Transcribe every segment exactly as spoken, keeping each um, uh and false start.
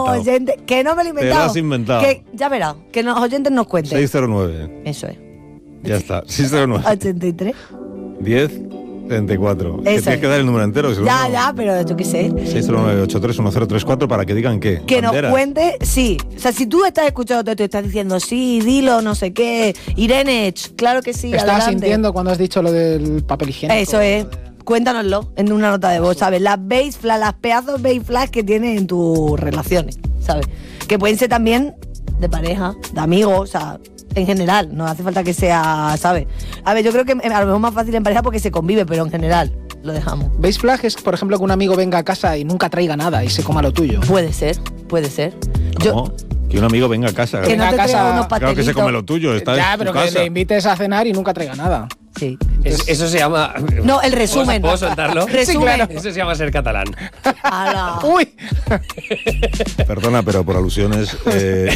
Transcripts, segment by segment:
oyentes, que no me lo he inventado. Te lo has inventado. Que, ya verás, que los oyentes nos cuenten. seis cero nueve. Eso es. Ya está, seis cero nueve. ochenta y tres. diez treinta y cuatro. Que Eso tienes es. que dar el número entero. Si Ya, no, ya, pero yo qué sé. seis cero nueve ocho tres uno cero tres cuatro para que digan qué. Que Banderas. nos cuente, sí. O sea, si tú estás escuchando todo, te estás diciendo, sí, dilo, no sé qué. Irene, ch, claro que sí, Estaba adelante. sintiendo cuando has dicho lo del papel higiénico. Eso es. Cuéntanoslo en una nota de voz, ¿sabes? Las beige flags, las pedazos beige flags que tienes en tus relaciones, ¿sabes? Que pueden ser también de pareja, de amigos, o sea, en general. No hace falta que sea, ¿sabes? A ver, yo creo que a lo mejor es más fácil en pareja porque se convive, pero en general lo dejamos. Beige flag es, por ejemplo, que un amigo venga a casa y nunca traiga nada y se coma lo tuyo. Puede ser, puede ser. ¿Cómo? Yo, Que un amigo venga a casa. que no venga te a casa- traiga unos Claro que pastelitos. se come lo tuyo, está Ya, en pero tu que casa. le invites a cenar y nunca traiga nada. Sí. Es- eso se llama... No, el resumen. ¿Puedo, ¿puedo soltarlo? Resumen. claro. Eso se llama ser catalán. Ala. ¡Uy! Perdona, pero por alusiones, eh,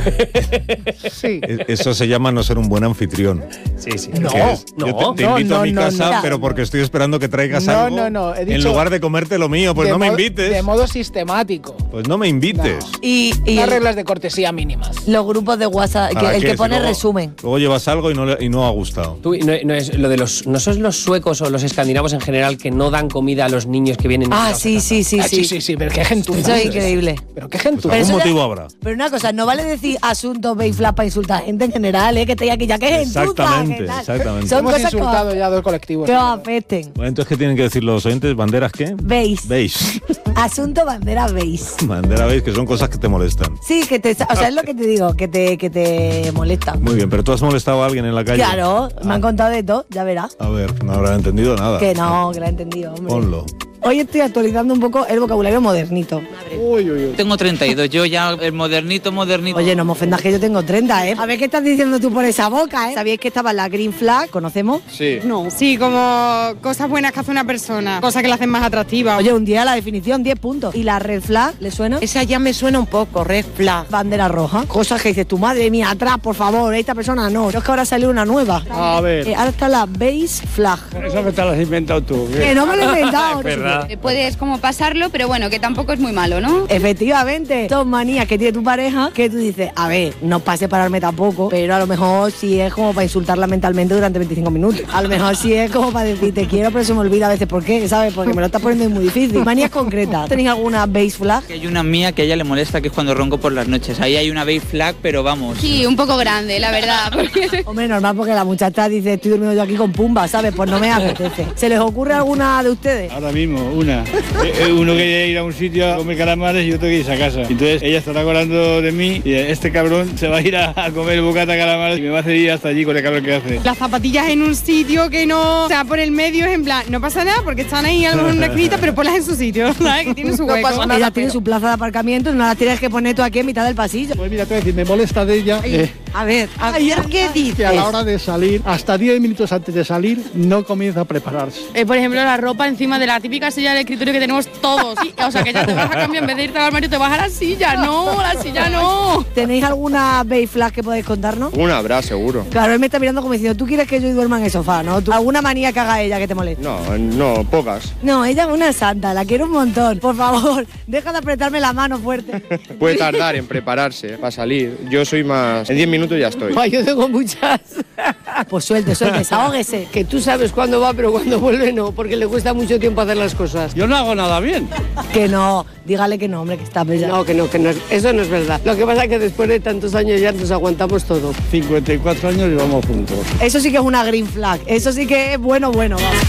Sí. e- eso se llama no ser un buen anfitrión. Sí, sí. No, Que es, yo te, no. te No, invito a no, mi no, casa, no. pero porque estoy esperando que traigas No, algo. no, no, he En dicho lugar de comerte lo mío, pues De no me modo- invites. De modo sistemático. Pues no me invites. Y, y Las el- reglas de cortesía mínimas. los grupos de WhatsApp, que, ¿Para el qué? que Si pone luego- resumen. Luego llevas algo y no, le- y no ha gustado. Tú, no, no es lo de los, no son los suecos o los escandinavos en general que no dan comida a los niños que vienen. Ah, invitados a sí, casa? sí, sí, Ah, sí. sí, sí, sí, pero qué gentuza. Eso es increíble. Pero qué Pues gentuza. Pero algún eso ya- motivo habrá. Pero una cosa, no vale decir asuntos beige flag para insultar a gente en general, ¿eh? Que estoy aquí ya que es Exactamente, exactamente. Son Hemos cosas que insultado os- ya dos colectivos. que os afecten. Bueno, entonces, ¿qué tienen que decir los oyentes? ¿Banderas qué? Beige. Beige. Asunto bandera beige. Bandera beige, que son cosas que te molestan. Sí, que te, o sea, es lo que te digo, que te, que te molesta. Muy bien, pero tú has molestado a alguien en la calle. Claro, me Ah, han contado de todo, ya verás. A ver, no habrán entendido nada. Que no, que lo he entendido, hombre. Ponlo. Hoy estoy actualizando un poco el vocabulario modernito. Tengo treinta y dos, yo ya el modernito, modernito. Oye, no me ofendas que yo tengo treinta, ¿eh? A ver qué estás diciendo tú por esa boca, ¿eh? ¿Sabíais que estaba la green flag? ¿Conocemos? Sí. No. Sí, como cosas buenas que hace una persona, cosas que la hacen más atractiva. Oye, un día la definición, diez puntos. ¿Y la red flag le suena? Esa ya me suena un poco, red flag. Bandera roja. Cosas que dices, tu madre mía, atrás, por favor, esta persona no. Pero es que ahora salió una nueva. A ver. Eh, ahora está la beige flag. Eso que te lo has inventado tú. Que no me lo he inventado. Es verdad. Puedes como pasarlo, pero bueno, que tampoco es muy malo, ¿no? Efectivamente, son manías que tiene tu pareja que tú dices, a ver, no para separarme tampoco, pero a lo mejor sí es como para insultarla mentalmente durante veinticinco minutos. A lo mejor sí es como para decir, te quiero, pero se me olvida a veces por qué, ¿sabes? Porque me lo estás poniendo muy difícil. Manías concretas. ¿Tenéis alguna beige flag? Hay una mía que a ella le molesta, que es cuando ronco por las noches. Ahí hay una beige flag, pero vamos. Sí, un poco grande, la verdad. Porque... Hombre, normal, porque la muchacha dice, estoy durmiendo yo aquí con pumba, ¿sabes? Pues no me apetece. ¿Se les ocurre alguna de ustedes? Ahora mismo, una. Eh, eh, Uno quiere ir a un sitio a comer calamares y otro quiere irse a casa. Entonces ella estará acordando de mí y este cabrón se va a ir a, a comer bocata calamares y me va a hacer ir hasta allí con el calor que hace. Las zapatillas en un sitio que no, o sea, por el medio es en plan, no pasa nada porque están ahí a lo mejor en una esquinita, pero ponlas en su sitio, ¿sabes? Que tiene su hueco. Ella tiene su plaza de aparcamiento y no la tienes que poner tú aquí en mitad del pasillo. Pues mira, te voy a decir, me molesta de ella eh, A ver, a Ay, ver, ¿qué que dices? a la hora de salir, hasta diez minutos antes de salir, no comienza a prepararse. Eh, por ejemplo, la ropa encima de la típica silla del escritorio que tenemos todos. Sí, o sea, que ya te vas a cambiar, en vez de irte al armario, te vas a la silla. No, la silla no. ¿Tenéis alguna beige flag que podéis contarnos? Una habrá, seguro. Claro, él me está mirando como diciendo, ¿tú quieres que yo duerma en el sofá, no? ¿Tú- ¿Alguna manía que haga ella que te moleste? No, no, pocas. No, ella es una santa, la quiero un montón. Por favor, deja de apretarme la mano fuerte. Puede tardar en prepararse para salir. Yo soy más... En diez minutos ya estoy. Ay, yo tengo muchas. Pues suelte, suelte, desahógese. Que tú sabes cuándo va, pero cuando vuelve no, porque le cuesta mucho tiempo hacer las cosas. Yo no hago nada bien. Que no, dígale que no, hombre, que está bella. No, que no, que no, es- eso no es verdad. Lo que pasa es que después de tantos años ya nos aguantamos todo. cincuenta y cuatro años y vamos juntos. Eso sí que es una green flag, eso sí que es bueno, bueno, vamos.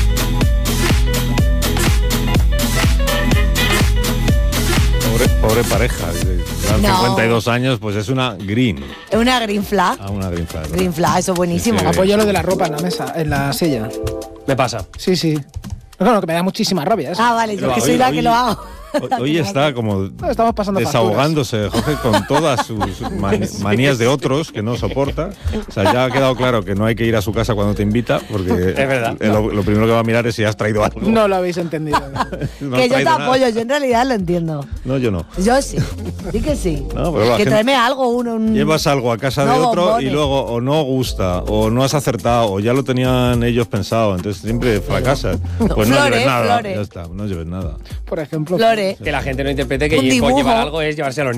Pobre, pobre pareja. Llevan No. cincuenta y dos años, pues es una green. Es una green flag. Ah, una green flag. Green flag, eso es buenísimo. Sí, sí. Apoyo lo de la ropa en la mesa, en la silla. Me pasa. Sí, sí. Claro, que me da muchísima rabia eso. Ah, vale, yo Pero que soy hoy- la hoy- que lo hago. Hoy, hoy está como Estamos pasando desahogándose, Jorge, con todas sus mani- manías de otros que no soporta. O sea, ya ha quedado claro que no hay que ir a su casa cuando te invita, porque Es verdad. eh, lo, lo primero que va a mirar es si has traído algo. No lo habéis entendido. No has Que yo te traído nada. apoyo, yo en realidad lo entiendo. No, yo no. Yo sí, sí que sí. No, pero la que gente- tráeme algo, uno, un... Llevas algo a casa de No, otro bombones. y luego o no gusta, o no has acertado, o ya lo tenían ellos pensado, entonces siempre fracasas. Pues no Flores, lleves nada, flores. ya está, no lleves nada. Por ejemplo. Flores. Que la gente no interprete que Un lle- dibujo. llevar algo es llevarse a los